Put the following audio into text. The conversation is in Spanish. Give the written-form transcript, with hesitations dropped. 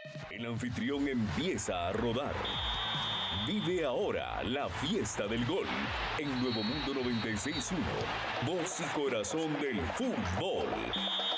El anfitrión empieza a rodar. Vive ahora la fiesta del gol en Nuevo Mundo 96.1, voz y corazón del fútbol.